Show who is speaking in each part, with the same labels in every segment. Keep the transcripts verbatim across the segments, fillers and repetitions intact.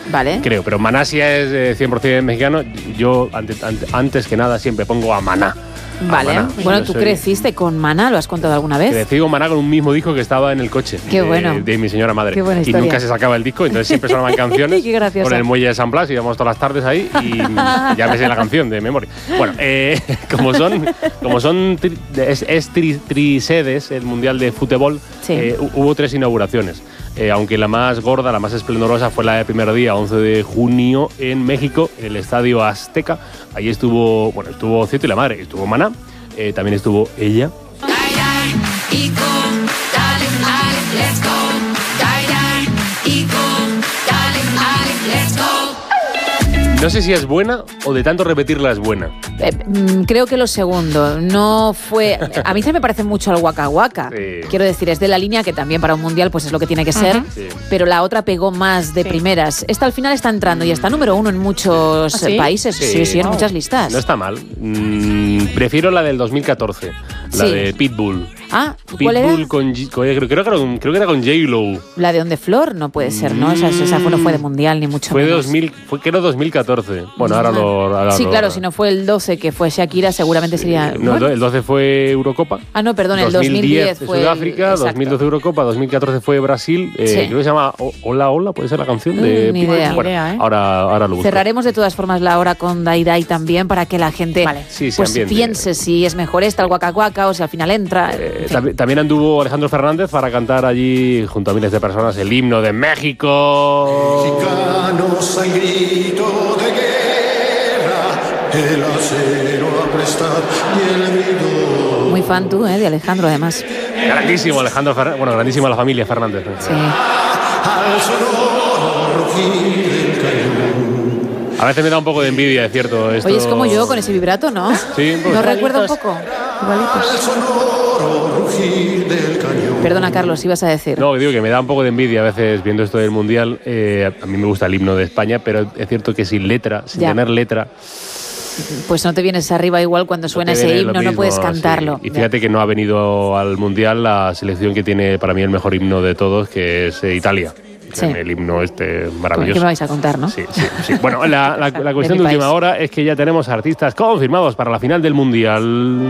Speaker 1: Vale.
Speaker 2: Creo, pero Maná sí es eh, cien por ciento mexicano. Yo, ante, ante, antes que nada, siempre pongo a Maná.
Speaker 1: Vale.
Speaker 2: A Maná.
Speaker 1: Bueno,
Speaker 2: Yo
Speaker 1: ¿tú
Speaker 2: soy...
Speaker 1: creciste con Maná? ¿Lo has contado alguna vez?
Speaker 2: Crecí con Maná con un mismo disco que estaba en el coche.
Speaker 1: Qué
Speaker 2: de,
Speaker 1: bueno.
Speaker 2: De mi señora madre.
Speaker 1: Qué buena
Speaker 2: y
Speaker 1: historia.
Speaker 2: nunca se sacaba el disco, entonces siempre sonaban canciones.
Speaker 1: Qué gracioso.
Speaker 2: Con el muelle de San Blas, íbamos todas las tardes ahí y ya me sé la canción de memoria. Bueno, eh, como son, como son tri, es, es tri, trisedes, el Mundial de Fútbol,
Speaker 1: sí.
Speaker 2: eh, hubo tres inauguraciones. Eh, aunque la más gorda, la más esplendorosa fue la del primer día, once de junio, en México, en el Estadio Azteca. Ahí estuvo, bueno, estuvo Cieto y la Madre, estuvo Maná, eh, también estuvo ella. No sé si es buena o de tanto repetirla es buena.
Speaker 1: Eh, creo que lo segundo. No fue... A mí se me parece mucho al Waka Waka.
Speaker 2: Sí.
Speaker 1: Quiero decir, es de la línea que también para un mundial pues es lo que tiene que ser. Uh-huh. Sí. Pero la otra pegó más de sí. primeras. Esta al final está entrando y está número uno en muchos ¿Ah, sí? países. Sí, sí, sí en oh. muchas listas.
Speaker 2: No está mal. Mm, prefiero la del dos mil catorce. La sí. de Pitbull.
Speaker 1: Ah, ¿cuál
Speaker 2: Pitbull
Speaker 1: era?
Speaker 2: Con, con, creo, que era con, creo que era con J-Lo.
Speaker 1: La de On The Floor no puede ser, ¿no? Esa, esa no fue de mundial ni mucho
Speaker 2: fue
Speaker 1: menos.
Speaker 2: De dos mil, fue que era dos mil catorce. Bueno, ahora lo... Ahora
Speaker 1: sí,
Speaker 2: lo,
Speaker 1: claro, si no fue el doce que fue Shakira, seguramente sería...
Speaker 2: Eh, no, bueno. El doce fue Eurocopa.
Speaker 1: Ah, no, perdón, el dos mil diez fue...
Speaker 2: Sudáfrica, el, dos mil doce Eurocopa, dos mil catorce fue Brasil. Eh, sí. Creo que se llama Hola, Hola, puede ser la canción de...
Speaker 1: Mm, ni idea.
Speaker 2: Bueno,
Speaker 1: idea ¿eh?
Speaker 2: ahora, ahora lo busco.
Speaker 1: Cerraremos de todas formas la hora con Dai Dai también para que la gente
Speaker 2: vale. sí,
Speaker 1: pues piense si es mejor esta, el Waka Waka, o si al final entra.
Speaker 2: Eh, también, también anduvo Alejandro Fernández para cantar allí junto a miles de personas el himno de México.
Speaker 3: Mexicanos al grito de guerra, el acero a prestar y el grito.
Speaker 1: Muy fan tú, ¿eh? De Alejandro, además.
Speaker 2: Grandísimo Alejandro Fernández, bueno, grandísima la familia Fernández.
Speaker 1: Sí.
Speaker 3: Al sonoro rugir del cañón.
Speaker 2: A veces me da un poco de envidia, es cierto. Esto...
Speaker 1: Oye, es como yo con ese vibrato, ¿no?
Speaker 2: Sí,
Speaker 1: ¿No recuerda un poco?
Speaker 3: Igualitos.
Speaker 1: Perdona, Carlos, ibas a decir.
Speaker 2: No, digo que me da un poco de envidia a veces viendo esto del Mundial. Eh, a mí me gusta el himno de España, pero es cierto que sin letra, sin ya. tener letra...
Speaker 1: Pues no te vienes arriba igual cuando suena
Speaker 2: no
Speaker 1: ese himno,
Speaker 2: mismo,
Speaker 1: no puedes cantarlo.
Speaker 2: Sí. Y fíjate ya. que no ha venido al Mundial la selección que tiene para mí el mejor himno de todos, que es eh, Italia. Sí. El himno este maravilloso.
Speaker 1: ¿Qué me vais a contar, no?
Speaker 2: Sí, sí, sí. Bueno, la, la, la cuestión de, de última hora es que ya tenemos artistas confirmados para la final del Mundial.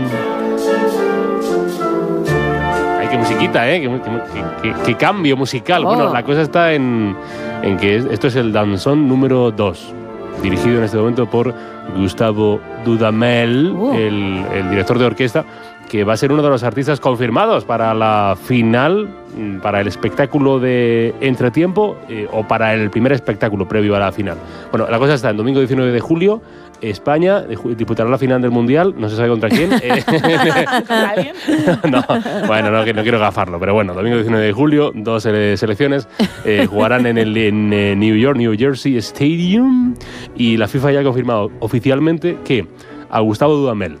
Speaker 2: Ay, qué musiquita, ¿eh? Qué, qué, qué, qué cambio musical. Oh. Bueno, la cosa está en, en que esto es el danzón número dos, dirigido en este momento por Gustavo Dudamel, uh. el, el director de orquesta, que va a ser uno de los artistas confirmados para la final, para el espectáculo de entretiempo eh, o para el primer espectáculo previo a la final. Bueno, la cosa está el domingo diecinueve de julio, España disputará la final del Mundial, no se sabe contra quién.
Speaker 4: ¿Contra alguien?
Speaker 2: No, bueno, no, no quiero gafarlo, pero bueno, domingo diecinueve de julio, dos selecciones eh, jugarán en el en, eh, New York, New Jersey Stadium, y la FIFA ya ha confirmado oficialmente que a Gustavo Dudamel,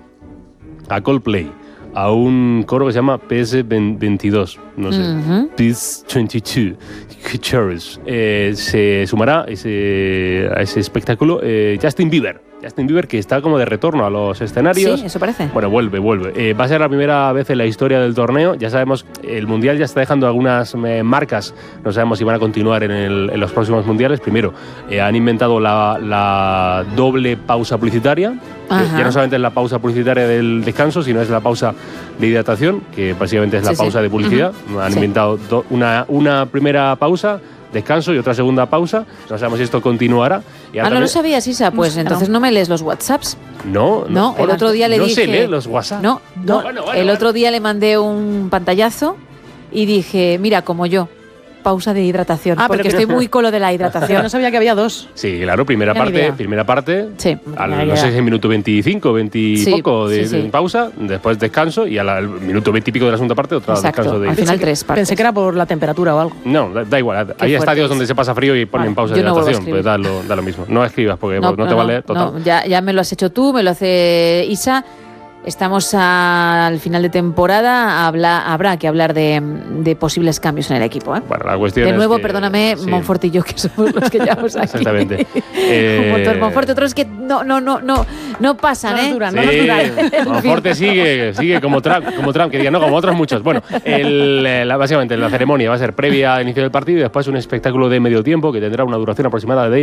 Speaker 2: a Coldplay, a un coro que se llama P S veintidós, no sé, uh-huh. P S veintidós, Chorus, eh, se sumará ese, a ese espectáculo eh, Justin Bieber. Justin Bieber, que está como de retorno a los escenarios.
Speaker 1: Sí, eso parece.
Speaker 2: Bueno, vuelve, vuelve. Eh, va a ser la primera vez en la historia del torneo. Ya sabemos, el Mundial ya está dejando algunas eh, marcas. No sabemos si van a continuar en, el, en los próximos Mundiales. Primero, eh, han inventado la, la doble pausa publicitaria. Que ya no solamente es la pausa publicitaria del descanso, sino es la pausa de hidratación, que básicamente es la sí, pausa sí. de publicidad. Uh-huh. Han sí. inventado do, una, una primera pausa, descanso, y otra segunda pausa. No sabemos si esto continuará. Y
Speaker 1: ah, ¿no lo sabías, Isa? Pues entonces no me lees los WhatsApps.
Speaker 2: No,
Speaker 1: no. No, el otro día le
Speaker 2: no
Speaker 1: dije...
Speaker 2: No se lee los WhatsApp.
Speaker 1: No, no. Bueno, bueno, el otro día le mandé un pantallazo y dije, mira, como yo, pausa de hidratación, ah, porque pero, estoy muy con lo de la hidratación.
Speaker 4: No sabía que había dos.
Speaker 2: Sí, claro, primera
Speaker 4: ya
Speaker 2: parte, primera parte,
Speaker 1: sí.
Speaker 2: al, ya, ya. no sé si es minuto veinticinco, veinte y
Speaker 1: sí,
Speaker 2: poco de,
Speaker 1: sí, sí.
Speaker 2: de pausa, después descanso, y al, al minuto veinte y pico de la segunda parte, otra
Speaker 1: Exacto.
Speaker 2: descanso de
Speaker 1: al final tres partes.
Speaker 4: Pensé que era por la temperatura o algo.
Speaker 2: No, da, da igual. Hay estadios donde se pasa frío y ponen vale. pausa de hidratación, no pues da lo, da lo mismo. No escribas porque
Speaker 1: no,
Speaker 2: no, no te
Speaker 1: no,
Speaker 2: vale total.
Speaker 1: No, ya, ya me lo has hecho tú, me lo hace Isa. Estamos a, al final de temporada, habla, habrá que hablar de, de posibles cambios en el equipo. ¿eh?
Speaker 2: Bueno, la cuestión
Speaker 1: de nuevo,
Speaker 2: es que,
Speaker 1: perdóname, sí. Monfort y yo, que somos los que llevamos aquí.
Speaker 2: Exactamente.
Speaker 1: eh, Un montón Monfort, otros que no, no, no, no, no pasan,
Speaker 4: no
Speaker 1: ¿eh?
Speaker 4: Duran,
Speaker 2: sí,
Speaker 4: no nos duran.
Speaker 2: Monfort sigue, sigue como Trump, como Trump, que diga, no, como otros muchos. Bueno, el, la, básicamente la ceremonia va a ser previa al inicio del partido y después un espectáculo de medio tiempo que tendrá una duración aproximada de